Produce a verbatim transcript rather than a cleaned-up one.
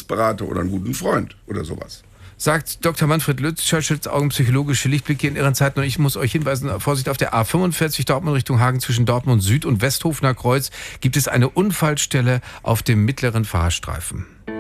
Ernährungsberater oder einen guten Freund oder sowas. Sagt Doktor Manfred Lütz, Churchills Augen, psychologische Lichtblicke in Ihren Zeiten. Und ich muss euch hinweisen, Vorsicht, auf der A fünfundvierzig Dortmund Richtung Hagen zwischen Dortmund Süd und Westhofener Kreuz gibt es eine Unfallstelle auf dem mittleren Fahrstreifen.